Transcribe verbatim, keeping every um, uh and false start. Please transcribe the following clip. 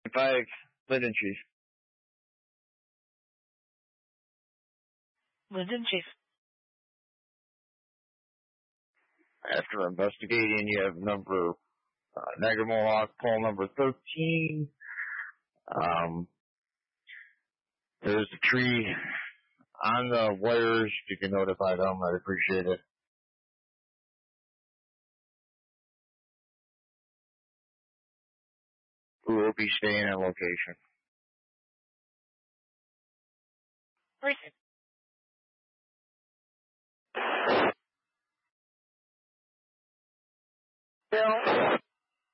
Five, Linden Chief. Linden Chief. After investigating, you have number uh, Niagara Mohawk, call number thirteen. Um, there's a tree on the wires. You can notify them. I'd appreciate it. We will be staying at location. Bill?